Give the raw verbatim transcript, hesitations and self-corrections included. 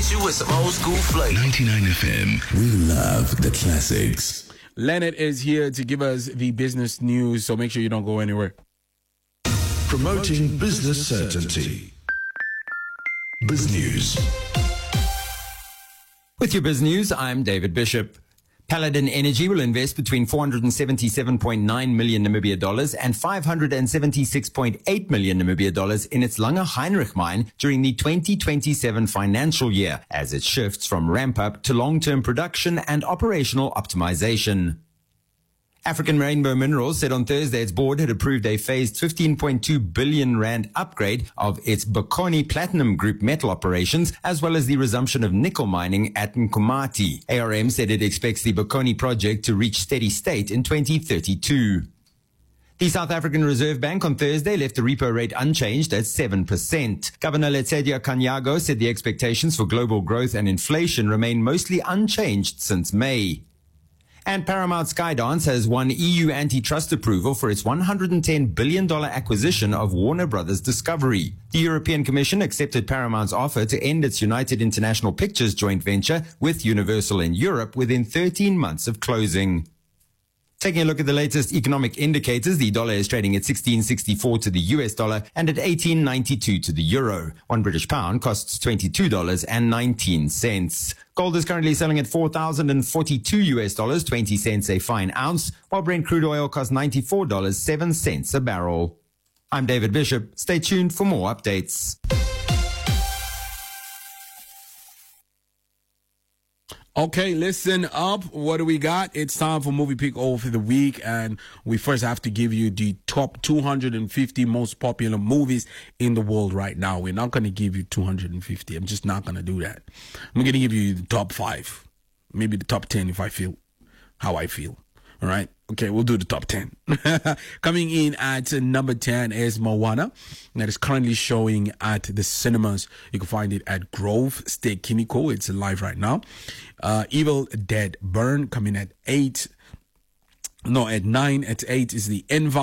hit you with some old school flavor. ninety-nine F M. We love the classics. Leonard is here to give us the business news, so make sure you don't go anywhere. Promoting business certainty. Biz News. With your Biz News, I'm David Bishop. Paladin Energy will invest between four hundred seventy-seven point nine million Namibia dollars and five hundred seventy-six point eight million Namibia dollars in its Langer Heinrich mine during the twenty twenty-seven financial year as it shifts from ramp-up to long-term production and operational optimization. African Rainbow Minerals said on Thursday its board had approved a phased fifteen point two billion rand upgrade of its Bokoni Platinum Group metal operations, as well as the resumption of nickel mining at Nkomati. A R M said it expects the Bokoni project to reach steady state in twenty thirty-two. The South African Reserve Bank on Thursday left the repo rate unchanged at seven percent. Governor Letsedia Kanyago said the expectations for global growth and inflation remain mostly unchanged since May. And Paramount Skydance has won E U antitrust approval for its one hundred ten billion dollars acquisition of Warner Brothers Discovery. The European Commission accepted Paramount's offer to end its United International Pictures joint venture with Universal in Europe within thirteen months of closing. Taking a look at the latest economic indicators, the dollar is trading at sixteen sixty-four to the U S dollar and at eighteen ninety-two to the euro. One British pound costs twenty-two dollars and nineteen cents. Gold is currently selling at four thousand forty-two U S dollars, twenty cents a fine ounce, while Brent crude oil costs ninety-four dollars and seven cents a barrel. I'm David Bishop. Stay tuned for more updates. Okay, listen up. What do we got? It's time for Movie Pick of the Week, and we first have to give you the top two hundred fifty most popular movies in the world right now. We're not going to give you two hundred fifty. I'm just not going to do that. I'm going to give you the top five, maybe the top ten if I feel how I feel. All right. Okay, we'll do the top ten. Coming in at number ten is Moana. That is currently showing at the cinemas. You can find it at Grove State Chemical. It's live right now. Uh, Evil Dead Burn coming at eight. No, at nine. At eight is the Envy.